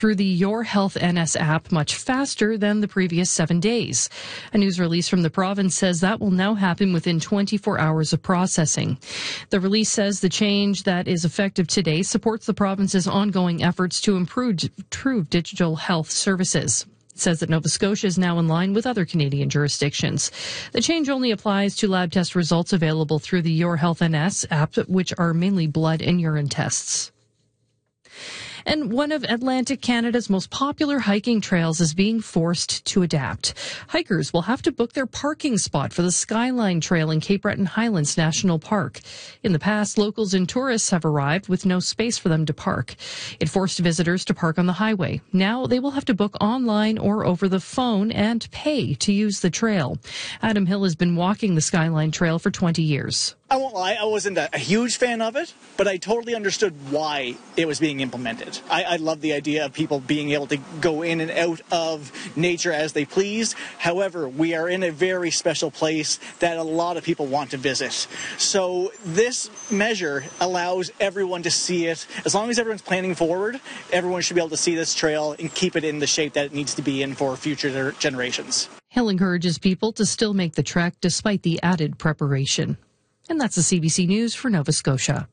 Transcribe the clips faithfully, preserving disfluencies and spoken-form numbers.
through the Your Health N S app much faster than the previous seven days. A news release from the province says that will now happen within twenty-four hours of processing. The release says the change that is effective today supports the province's ongoing efforts to improve, improve digital health services. It says that Nova Scotia is now in line with other Canadian jurisdictions. The change only applies to lab test results available through the Your Health N S app, which are mainly blood and urine tests. And one of Atlantic Canada's most popular hiking trails is being forced to adapt. Hikers will have to book their parking spot for the Skyline Trail in Cape Breton Highlands National Park. In the past, locals and tourists have arrived with no space for them to park. It forced visitors to park on the highway. Now they will have to book online or over the phone and pay to use the trail. Adam Hill has been walking the Skyline Trail for twenty years. I won't lie, I wasn't a, a huge fan of it, but I totally understood why it was being implemented. I, I love the idea of people being able to go in and out of nature as they please. However, we are in a very special place that a lot of people want to visit. So this measure allows everyone to see it. As long as everyone's planning forward, everyone should be able to see this trail and keep it in the shape that it needs to be in for future generations. Hill encourages people to still make the trek despite the added preparation. And that's the C B C News for Nova Scotia.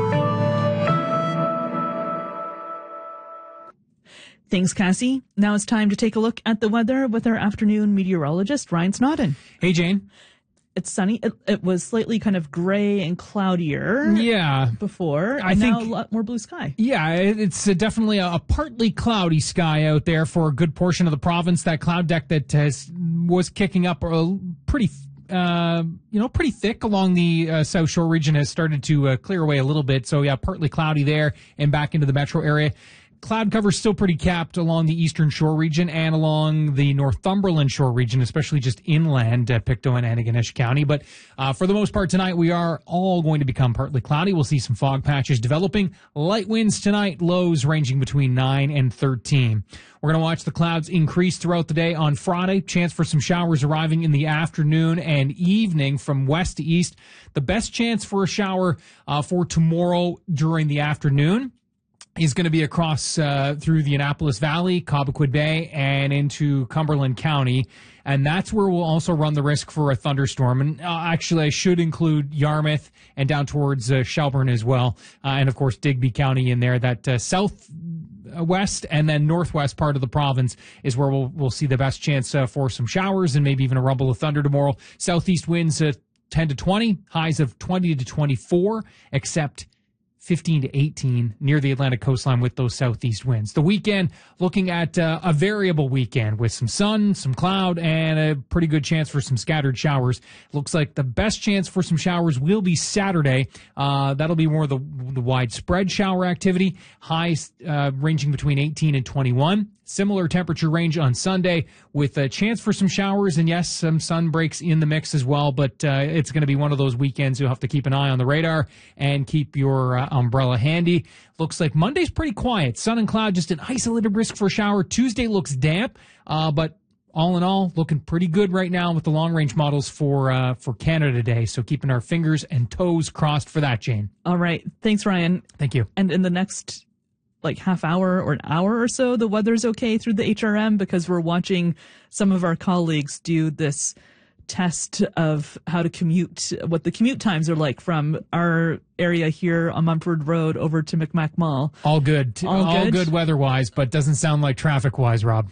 Thanks, Cassie. Now it's time to take a look at the weather with our afternoon meteorologist, Ryan Snodden. Hey, Jane. It's sunny. It, it was slightly kind of gray and cloudier yeah. before, I and think, now a lot more blue sky. Yeah, it's definitely a, a partly cloudy sky out there for a good portion of the province. That cloud deck that has, was kicking up a pretty Uh, you know, pretty thick along the uh, South Shore region has started to uh, clear away a little bit. So, yeah, partly cloudy there and back into the metro area. Cloud cover still pretty capped along the Eastern Shore region and along the Northumberland Shore region, especially just inland, uh, Pictou and Antigonish County. But uh, for the most part tonight, we are all going to become partly cloudy. We'll see some fog patches developing. Light winds tonight, lows ranging between nine and thirteen. We're going to watch the clouds increase throughout the day on Friday. Chance for some showers arriving in the afternoon and evening from west to east. The best chance for a shower uh, for tomorrow during the afternoon is going to be across uh, through the Annapolis Valley, Cobequid Bay, and into Cumberland County. And that's where we'll also run the risk for a thunderstorm. And uh, actually, I should include Yarmouth and down towards uh, Shelburne as well. Uh, and, of course, Digby County in there. That uh, south west and then northwest part of the province is where we'll, we'll see the best chance uh, for some showers and maybe even a rumble of thunder tomorrow. Southeast winds uh, ten to twenty, highs of twenty to twenty-four, except fifteen to eighteen near the Atlantic coastline with those southeast winds. The weekend, looking at uh, a variable weekend with some sun, some cloud, and a pretty good chance for some scattered showers. Looks like the best chance for some showers will be Saturday. Uh, that'll be more of the, the widespread shower activity. Highs uh, ranging between eighteen and twenty-one. Similar temperature range on Sunday with a chance for some showers and, yes, some sun breaks in the mix as well. But uh, it's going to be one of those weekends you'll have to keep an eye on the radar and keep your uh, umbrella handy. Looks like Monday's pretty quiet. Sun and cloud, just an isolated risk for a shower. Tuesday looks damp, uh, but all in all, looking pretty good right now with the long-range models for uh, for Canada Day. So keeping our fingers and toes crossed for that, Jane. All right. Thanks, Ryan. Thank you. And in the next like half hour or an hour or so, the weather's okay through the H R M because we're watching some of our colleagues do this test of how to commute, what the commute times are like from our area here on Mumford Road over to Micmac Mall. All good. All, All good? good weather-wise, but doesn't sound like traffic-wise, Rob.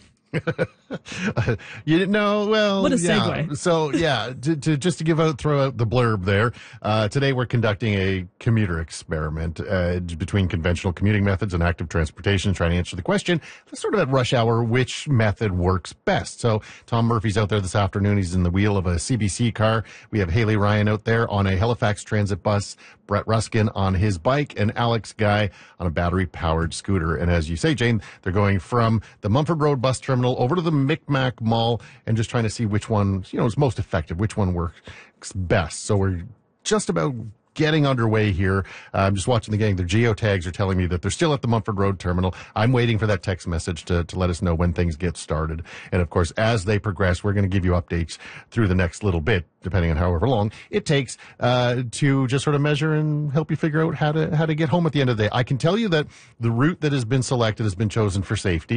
You didn't know? Well, what a yeah. segue. So, yeah, to, to just to give out, throw out the blurb there. Uh, today we're conducting a commuter experiment uh, between conventional commuting methods and active transportation, trying to answer the question, sort of at rush hour, which method works best. So, Tom Murphy's out there this afternoon. He's in the wheel of a C B C car. We have Haley Ryan out there on a Halifax Transit bus, Brett Ruskin on his bike, and Alex Guy on a battery-powered scooter. And as you say, Jane, they're going from the Mumford Road bus terminal over to the Micmac Mall and just trying to see which one, you know, is most effective, which one works best. So we're just about getting underway here. Uh, I'm just watching the gang. Their geotags are telling me that they're still at the Mumford Road terminal. I'm waiting for that text message to, to let us know when things get started. And of course, as they progress, we're going to give you updates through the next little bit, depending on however long it takes uh, to just sort of measure and help you figure out how to how to get home at the end of the day. I can tell you that the route that has been selected has been chosen for safety.